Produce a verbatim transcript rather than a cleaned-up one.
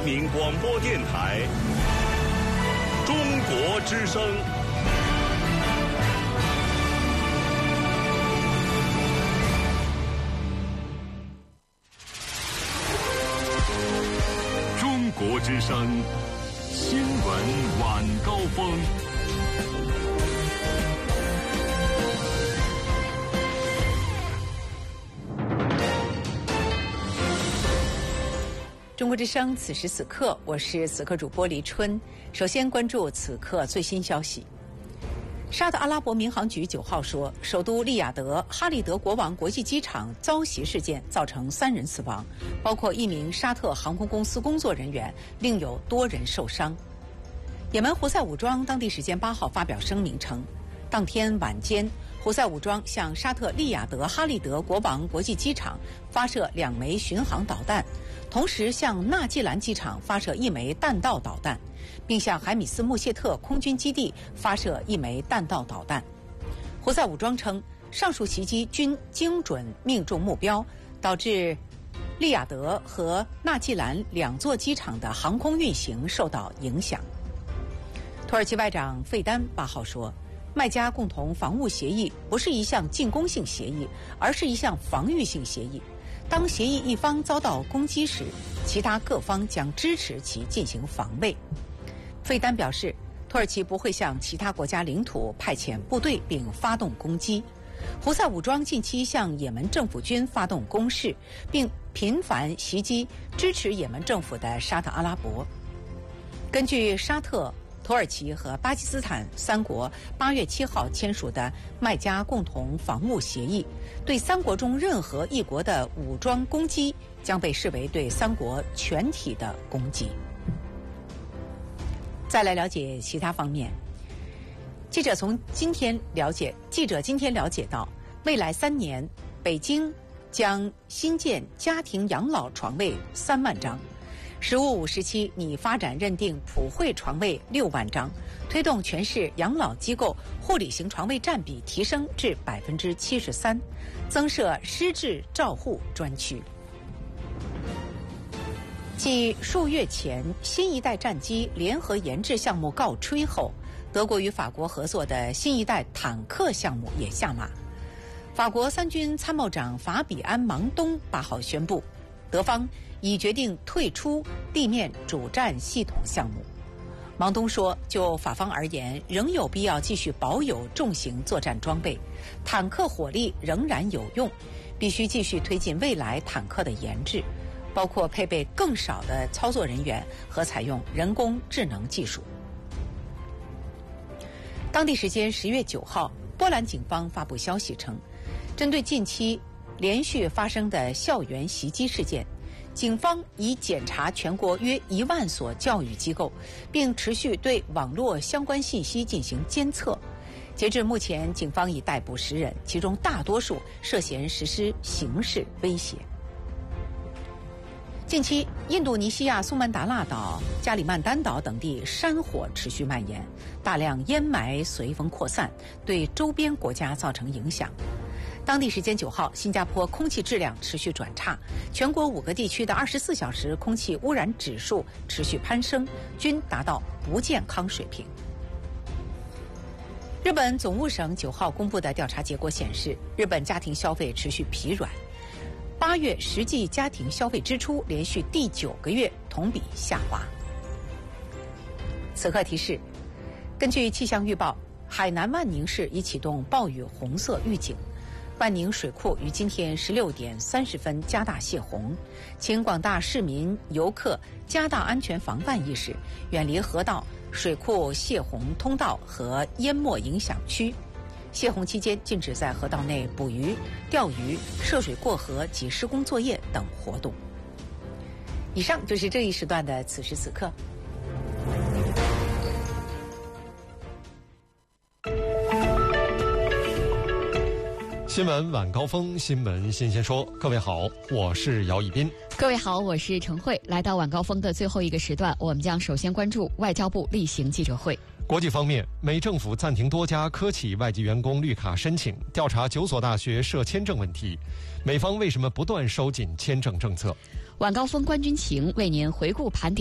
民广播电台中国之声。中国之声新闻晚高峰。 中国之声，此时此刻，我是此刻主播黎春。首先关注此刻最新消息。沙特阿拉伯民航局九号说，首都利雅得哈利德国王国际机场遭袭事件造成三人死亡，包括一名沙特航空公司工作人员，另有多人受伤。也门胡塞武装当地时间八号发表声明称，当天晚间，胡塞武装向沙特利雅得哈利德国王国际机场发射两枚巡航导弹，同时向纳季兰机场发射一枚弹道导弹，并向海米斯穆谢特空军基地发射一枚弹道导弹。胡塞武装称，上述袭击均精准命中目标，导致利雅得和纳季兰两座机场的航空运行受到影响。土耳其外长费丹八号说，麦加共同防务协议不是一项进攻性协议，而是一项防御性协议。当协议一方遭到攻击时，其他各方将支持其进行防卫。费丹表示，土耳其不会向其他国家领土派遣部队并发动攻击。胡塞武装近期向也门政府军发动攻势，并频繁袭击支持也门政府的沙特阿拉伯。根据沙特、土耳其和巴基斯坦三国八月七号签署的麦加共同防务协议，对三国中任何一国的武装攻击将被视为对三国全体的攻击。再来了解其他方面，记者从今天了解，记者今天了解到，未来三年，北京将新建家庭养老床位三万张。十五五时期拟发展认定普惠床位六万张，推动全市养老机构护理型床位占比提升至百分之七十三，增设失智照护专区。继数月前新一代战机联合研制项目告吹后，德国与法国合作的新一代坦克项目也下马。法国三军参谋长法比安·芒东八号宣布，德方已决定退出地面主战系统项目。芒东说，就法方而言，仍有必要继续保有重型作战装备，坦克火力仍然有用，必须继续推进未来坦克的研制，包括配备更少的操作人员和采用人工智能技术。当地时间十月九号，波兰警方发布消息称，针对近期连续发生的校园袭击事件，警方已检查全国约一万所教育机构，并持续对网络相关信息进行监测。截至目前，警方已逮捕十人，其中大多数涉嫌实施刑事威胁。近期，印度尼西亚苏门答腊岛、加里曼丹岛等地山火持续蔓延，大量烟霾随风扩散，对周边国家造成影响。当地时间九号，新加坡空气质量持续转差，全国五个地区的二十四小时空气污染指数持续攀升，均达到不健康水平。日本总务省九号公布的调查结果显示，日本家庭消费持续疲软，八月实际家庭消费支出连续第九个月同比下滑。此刻提示，根据气象预报，海南万宁市已启动暴雨红色预警。万宁水库于今天十六点三十分加大泄洪，请广大市民游客加大安全防范意识，远离河道、水库泄洪通道和淹没影响区。泄洪期间禁止在河道内捕鱼、钓鱼、涉水过河及施工作业等活动。以上就是这一时段的此时此刻。 新闻晚高峰，新闻新鲜说。各位好，我是姚以斌。 各位好，我是陈慧。来到晚高峰的最后一个时段，我们将首先关注外交部例行记者会。 国际方面，美政府暂停多家科企外籍员工绿卡申请，调查九所大学涉签证问题。美方为什么不断收紧签证政策？ 晚高峰关军情为您回顾盘点